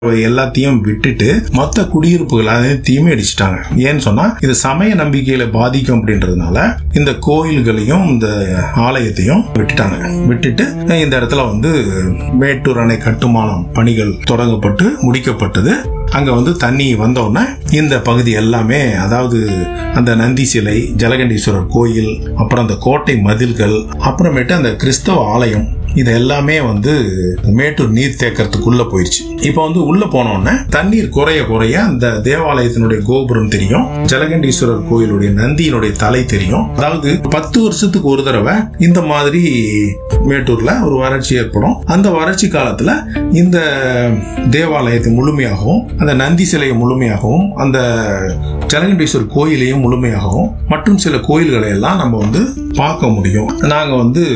எல்லாத்தையும் விட்டுட்டு மொத்த குடியிருப்புகள் அனைத்தையுமே அடிச்சுட்டாங்க. ஏன்னு சொன்னா இது சமய நம்பிக்கையில பாதிக்கும் அப்படின்றதுனால இந்த கோயில்களையும் இந்த ஆலயத்தையும் விட்டுட்டு இந்த இடத்துல மேட்டூர் அணை கட்டுமானம் பணிகள் தொடங்கப்பட்டு முடிக்கப்பட்டது. அங்க தண்ணி வந்தோடனே இந்த பகுதி எல்லாமே, அதாவது அந்த நந்தி சிலை, ஜலகண்டீஸ்வரர் கோயில், அப்புறம் அந்த கோட்டை மதில்கள், அப்புறமேட்டு அந்த கிறிஸ்தவ ஆலயம், இது எல்லாமே மேட்டூர் நீர் தேக்கறதுக்குள்ள போயிடுச்சு. இப்ப உள்ள போனோடனே தண்ணீர் குறைய அந்த தேவாலயத்தினுடைய கோபுரம் தெரியும், ஜலகண்டீஸ்வரர் கோயிலுடைய நந்தியினுடைய தலை தெரியும். அதாவது 10 வருஷத்துக்கு ஒரு தடவை இந்த மாதிரி மேட்டூர்ல ஒரு வறட்சி ஏற்படும். அந்த வறட்சி காலத்துல இந்த தேவாலயத்தை முழுமையாகவும், அந்த நந்தி சிலையை முழுமையாகவும், அந்த ஜலகண்டீஸ்வரர் கோயிலையும் முழுமையாகவும், மற்றும் சில கோயில்களை எல்லாம் நம்ம பார்க்க முடியும். நாங்க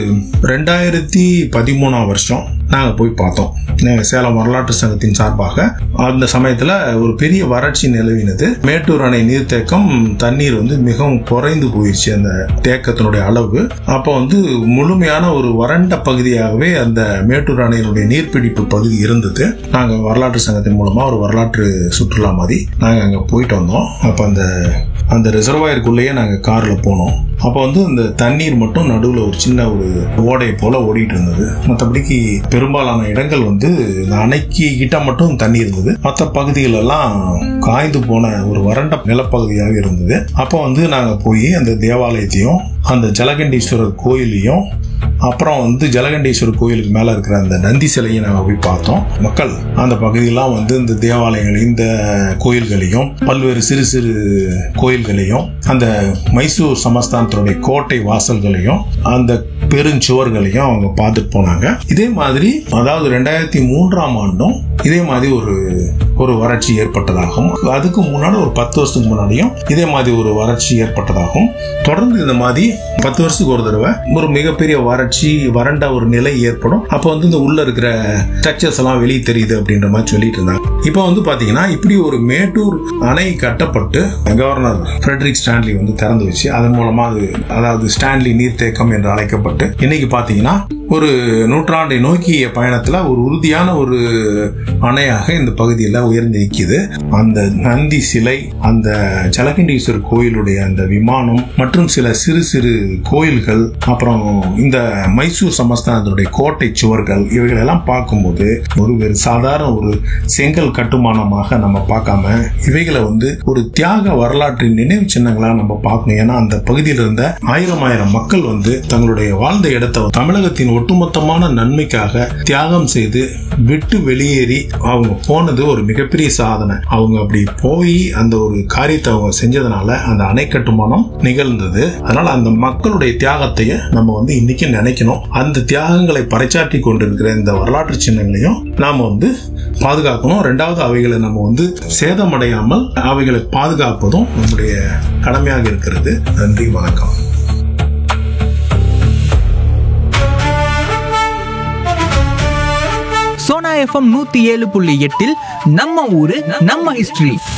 2013 வருஷம் நாங்க போய் பார்த்தோம். சேலம் வரலாற்று சங்கத்தின் சார்பாக அந்த சமயத்துல ஒரு பெரிய வறட்சி நிலவினது. மேட்டூர் அணை நீர்த்தேக்கம் தண்ணீர் மிகவும் குறைந்து போயிடுச்சு, அந்த தேக்கத்தினுடைய அளவு. அப்போ முழுமையான ஒரு வறண்ட பகுதியாகவே அந்த மேட்டூர் அணையினுடைய நீர்பிடிப்பு பகுதி இருந்தது. நாங்க வரலாற்று சங்கத்தின் மூலமா ஒரு வரலாற்று சுற்றுலா மாதிரி நாங்க அங்க போயிட்டு வந்தோம். அப்ப அந்த ரிசர்வாயருக்குள்ளேயே நாங்க கார்ல போனோம். அப்போ அந்த தண்ணீர் மட்டும் நடுவுல ஒரு சின்ன ஒரு ஓடை போல ஓடிட்டு இருந்தது. மற்றபடிக்கு பெரும்பாலான இடங்கள் இந்த அணைக்கு கிட்ட மட்டும் தண்ணி இருந்தது. மற்ற பகுதிகள் எல்லாம் காய்ந்து போன ஒரு வறண்ட நிலப்பகுதியாக இருந்தது. அப்போ நாங்க போய் அந்த தேவாலயத்தையும் அந்த ஜலகண்டீஸ்வரர் கோயிலையும், அப்புறம் ஜலகண்டீஸ்வரர் கோயிலுக்கு மேல இருக்கிற அந்த நந்தி சிலையை நாங்க போய் பார்த்தோம். மக்கள் அந்த பகுதியெல்லாம் இந்த தேவாலயங்களையும், இந்த கோயில்களையும், பல்வேறு சிறு சிறு கோயில்களையும், அந்த மைசூர் சமஸ்தானத்தினுடைய கோட்டை வாசல்களையும், அந்த பெருஞ்சுவர்களையும் அவங்க பார்த்துட்டு போனாங்க. இதே மாதிரி, அதாவது 2003 ஆண்டும் இதே மாதிரி ஒரு வறட்சி ஏற்பட்டதாகவும், அதுக்கு முன்னாடி ஒரு 10 வருஷத்துக்கு முன்னாடியும் இதே மாதிரி ஒரு வறட்சி ஏற்பட்டதாகவும், தொடர்ந்து இந்த மாதிரி 10 வருஷத்துக்கு ஒரு தடவை ஒரு மிகப்பெரிய வறட்சி, வறண்ட ஒரு நிலை ஏற்படும். அப்போ இந்த உள்ள இருக்கிற ஸ்ட்ரக்சர்ஸ் எல்லாம் வெளியே தெரியுது அப்படின்ற மாதிரி சொல்லிட்டு இருந்தாங்க. இப்போ பாத்தீங்கன்னா இப்படி ஒரு மேட்டூர் அணை கட்டப்பட்டு கவர்னர் ஃபிரெடரிக் ஸ்டான்லி திறந்து வச்சு, அதன் மூலமா அதாவது ஸ்டான்லி நீர்த்தேக்கம் என்று அழைக்கப்பட்டு இன்னைக்கு பாத்தீங்கன்னா ஒரு நூற்றாண்டை நோக்கிய பயணத்துல ஒரு உறுதியான ஒரு அணையாக இந்த பகுதியில உயர்ந்து நிற்கிது. அந்த நந்தி சிலை, அந்த ஜலகண்டீஸ்வரர் கோயிலுடைய அந்த விமானம், மற்றும் சில சிறு சிறு கோயில்கள், அப்புறம் இந்த மைசூர் சமஸ்தானத்துடைய கோட்டை சுவர்கள், இவைகள் எல்லாம் பார்க்கும்போது ஒரு சாதாரண ஒரு செங்கல் கட்டுமானமாக நம்ம பார்க்காம இவைகளை ஒரு தியாக வரலாற்றின் நினைவு சின்னங்களா நம்ம பார்க்கணும். ஏன்னா அந்த பகுதியில் இருந்த ஆயிரம் மக்கள் தங்களுடைய வாழ்ந்த இடத்தை தமிழகத்தின் ஒட்டுமொத்தமான நன்மைக்காக தியாகம் செய்து விட்டு வெளியேறி அவங்க போனது ஒரு மிகப்பெரிய சாதனை. அவங்க அப்படி போய் அந்த ஒரு காரியத்தை அவங்க செஞ்சதுனால அந்த அணை கட்டுமானம் நிகழ்ந்தது. அதனால அந்த மக்களுடைய தியாகத்தையே நம்ம இன்னைக்கு நினைக்கணும். அந்த தியாகங்களை பறைச்சாற்றி கொண்டிருக்கிற இந்த வரலாற்று சின்னங்களையும் நாம பாதுகாக்கணும். ரெண்டாவது, அவைகளை நம்ம சேதமடையாமல் அவைகளை பாதுகாப்பதும் நம்முடைய கடமையாக இருக்கிறது. நன்றி, வணக்கம். சோனா FM 107.8 நம்ம ஊரு நம்ம ஹிஸ்டரி.